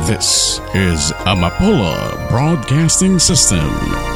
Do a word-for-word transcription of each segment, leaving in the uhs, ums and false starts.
This is Amapola Broadcasting System.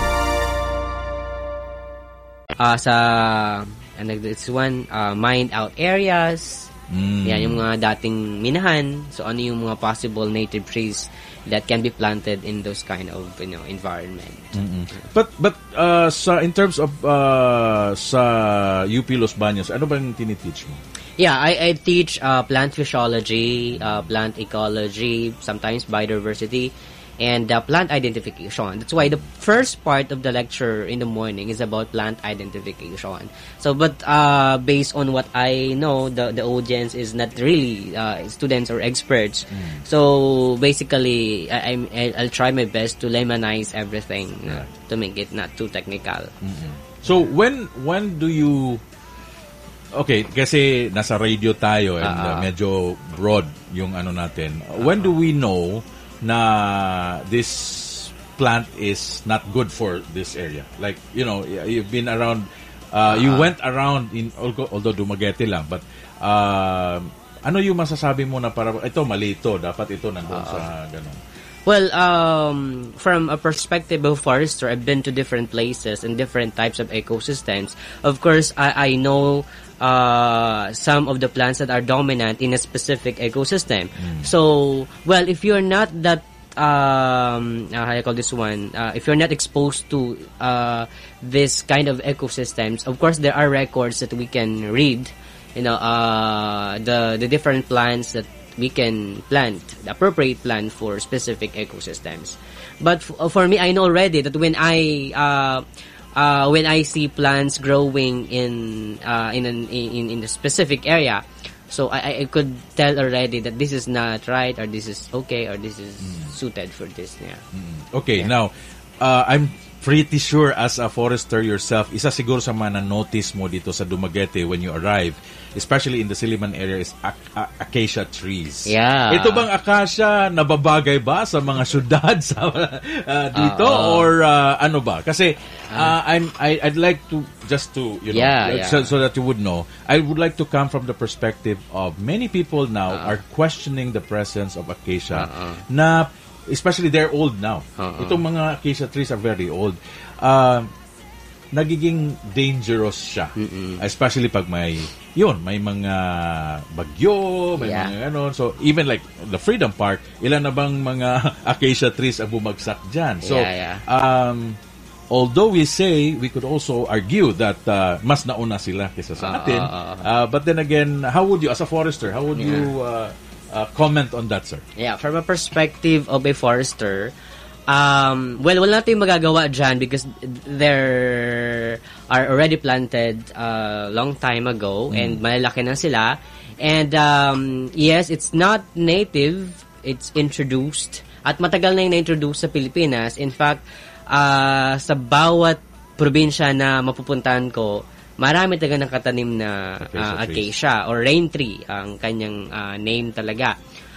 Uh, sa ano this one, uh, mined out areas. Mm. Yan yung mga dating minahan. So ano yung mga possible native trees that can be planted in those kind of, you know, environment. Mm-hmm. But but uh, sa in terms of uh, sa U P Los Baños, ano bang tiniteach mo? Yeah, I, I teach uh, plant physiology, uh, plant ecology, sometimes biodiversity, and uh, plant identification. That's why the first part of the lecture in the morning is about plant identification. So, but uh, based on what I know, the, the audience is not really uh, students or experts. Mm. So, basically, I, I'm, I'll try my best to laymanize everything uh, to make it not too technical. Mm-hmm. So, when when do you... Okay, kasi nasa radio tayo and uh, medyo broad yung ano natin. Uh, when do we know na this plant is not good for this area? Like, you know, you've been around, uh, uh, you went around in, although Dumaguete lang, but uh, ano yung masasabi mo na para, ito mali ito, dapat ito nandun uh, sa ganun? Well, um, from a perspective of forester, I've been to different places and different types of ecosystems. Of course, I, I know uh, some of the plants that are dominant in a specific ecosystem. Mm. So, well, if you're not that, um, uh, how do I call this one? Uh, if you're not exposed to uh, this kind of ecosystems, of course, there are records that we can read. You know, uh, the the different plants that we can plant, the appropriate plant for specific ecosystems. But f- for me, I know already that when I uh, uh, when I see plants growing in uh, in, an, in in a specific area, so I, I could tell already that this is not right, or this is okay, or this is mm. suited for this. Yeah. Mm. Okay, yeah. Now uh, I'm pretty sure as a forester yourself, isa siguro sa mga na-notice mo dito sa Dumaguete when you arrive, especially in the Silliman area, is ac- a- acacia trees. Yeah. Ito bang acacia nababagay ba sa mga syudad sa uh, dito uh, or uh, ano ba? Kasi uh, I'm I, I'd like to just to you know yeah, so, yeah. so that you would know, I would like to come from the perspective of many people now uh, are questioning the presence of acacia uh, uh. na especially they're old now. Uh-uh. Itong mga acacia trees are very old. Uh, nagiging dangerous siya. Mm-mm. Especially pag may, yun, may mga bagyo, may yeah. mga ano. So, even like the Freedom Park, ilan na bang mga acacia trees ang bumagsak dyan? So, yeah, yeah. um, although we say, we could also argue that uh, mas nauna sila kaysa sa atin. Uh, uh, uh, uh, but then again, how would you, as a forester, how would yeah. you... Uh, Uh, comment on that, sir. Yeah, from a perspective of a forester, um, well, wala natin magagawa dyan because there are already planted a uh, long time ago mm. and malalaki na sila. And um, yes, it's not native, it's introduced. At matagal na yung na-introduce sa Pilipinas. In fact, uh, sa bawat probinsya na mapupuntahan ko, marami talaga ng katanim na uh, acacia or rain tree ang kanyang uh, name talaga.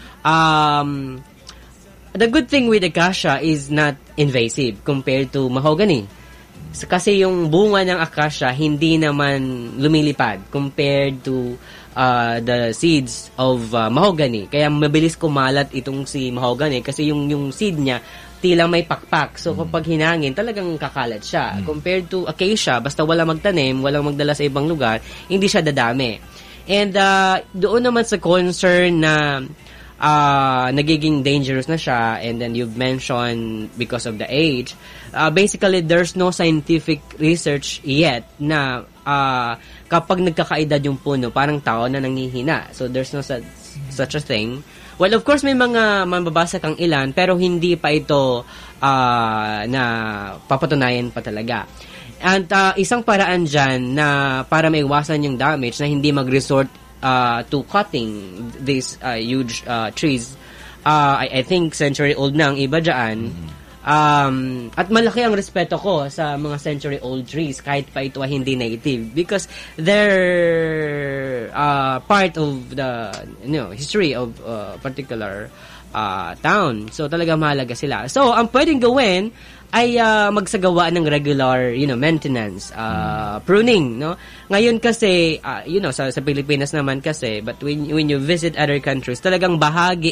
Um, the good thing with acacia is not invasive compared to mahogany. So, kasi yung bunga ng acacia hindi naman lumilipad compared to uh, the seeds of uh, mahogany. Kaya mabilis kumalat itong si mahogany kasi yung yung seed niya tilang may pakpak. So, kapag hinangin, talagang kakalat siya. Mm. Compared to acacia, basta wala magtanim, walang magdala sa ibang lugar, hindi siya dadami. And uh, doon naman sa concern na uh, nagiging dangerous na siya, and then you've mentioned because of the age, uh, basically, there's no scientific research yet na uh, kapag nagkakaedad yung puno, parang tao na nanghihina. So, there's no such, such a thing. Well, of course, may mga mababasa kang ilan, pero hindi pa ito uh, na papatunayan pa talaga. And uh, isang paraan dyan na para maiwasan yung damage na hindi mag-resort uh, to cutting these uh, huge uh, trees, uh, I, I think century-old na ang iba dyan. Mm-hmm. Um, at malaki ang respeto ko sa mga century-old trees kahit pa ito ay hindi native because they're uh, part of the you know, history of a uh, particular uh, town. So talaga mahalaga sila. So ang pwedeng gawin ay uh, magsagawa ng regular, you know, maintenance, uh, pruning, no? Ngayon kasi, uh, you know, sa, sa Pilipinas naman kasi, but when when you visit other countries, talagang bahagi